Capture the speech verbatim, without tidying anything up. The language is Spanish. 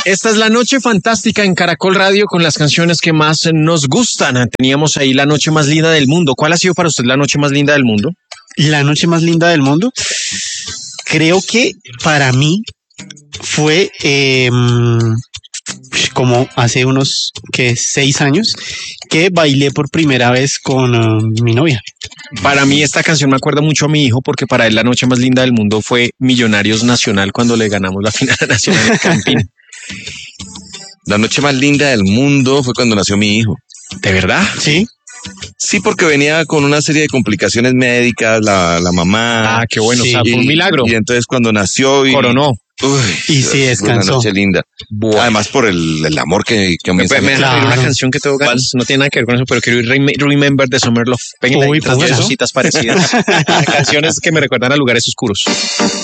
Esta es la noche fantástica en Caracol Radio con las canciones que más nos gustan. Teníamos ahí la noche más linda del mundo. ¿Cuál ha sido para usted la noche más linda del mundo? La noche más linda del mundo. Creo que para mí fue eh, como hace unos que seis años que bailé por primera vez con uh, mi novia. Para mí esta canción me acuerda mucho a mi hijo porque para él la noche más linda del mundo fue Millonarios Nacional cuando le ganamos la final nacional en Campín. La noche más linda del mundo fue cuando nació mi hijo. ¿De verdad? Sí. Sí, porque venía con una serie de complicaciones médicas, la, la mamá. Ah, qué bueno, Sí. o sea, fue un milagro. Y entonces cuando nació y Coronó. Uy, Y sí, fue una descansó. noche linda. Además por el, el amor que, que Me, comienza. me, me Claro. una canción que tengo ganas, no tiene nada que ver con eso, pero quiero ir Rem- Remember de Summer Love. Venga, Uy, otras pues, dos ¿no? cositas parecidas. Canciones que me recuerdan a lugares oscuros.